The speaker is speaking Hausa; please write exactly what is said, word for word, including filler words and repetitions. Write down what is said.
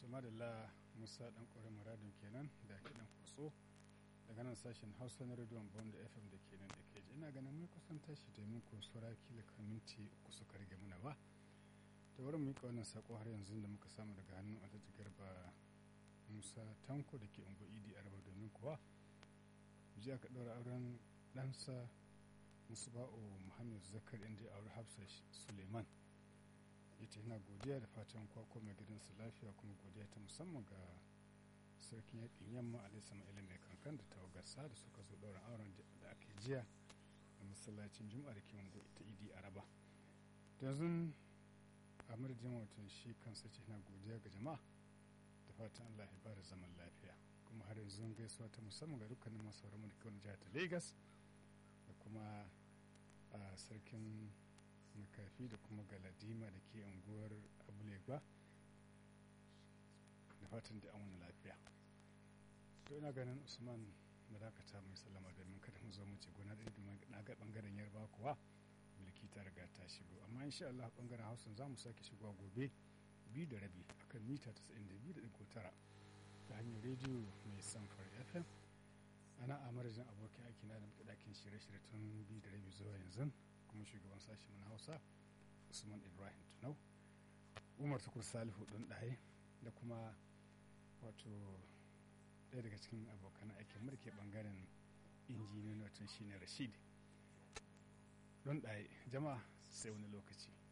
madalla musa dan kore muradun kenan da kiɗan kwaso daga nan sashen hausa na rediyon bond fm da ke nan da ke ji ina ganin mai kusan tashi domin ko sura kila minti uku suka rage mana ba ta wurin mika wannan sako har yanzu da muka samu daga hannun alhaji garba musa tanko da ke ungo idi araba domin kuwa ji aka ɗaura auren ɗansa musba'u muhammad zakar inda ya auri hafsa suleiman ita yana godiya da fatan kwakwa mai gidansu lafiya kuma godiya ta musamman ga sarkin yakin yamma alai sama'ila mai kankan da tawagarsa da suka zo ɗaurin auren da aka jiya a masallacin juma'a da ke wango ita idi araba yanzu a madadin watan shi kansa ce yana godiya ga jama'a da fatan allah ya bada zaman lafiya kuma har yanzu gaisuwa ta musamman ga dukkanin masu sauran da ke wani jihar ta lagos da kuma a sarkin makafi da kuma galadima da ke unguwar abulegba da fatan da an wani lafiya to ina ganin usman madakata mai sallama domin kada mu zo mu ce gona ɗaya domin na ga ɓangaren yarba kuwa mulki ta riga ta shigo amma insha Allah ɓangaren hausa za mu sake shigowa gobe biyu da rabi akan mita tasa'in da biyu da ɗigo tara ta hanyar rediyo mai samfar fm ana a marajin abokin aiki na da muke ɗakin shirye-shirye tun biyu da rabi zuwa yanzu kuma shugaban sashen na hausa usman ibrahim tunau umar tukur salihu ɗin ɗaye da kuma wato ɗaya daga cikin abokan aikin mulki ɓangaren injiniyan watan shine rashid ɗin ɗaye jama'a sai wani lokaci